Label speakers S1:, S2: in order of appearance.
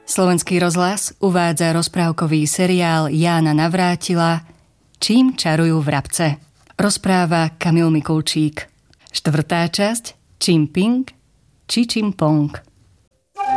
S1: Slovenský rozhlas uvádza rozprávkový seriál Jána Navrátila Čím čarujú vrabce. Rozpráva Kamil Mikulčík. 4. časť Čimping či Čimpong.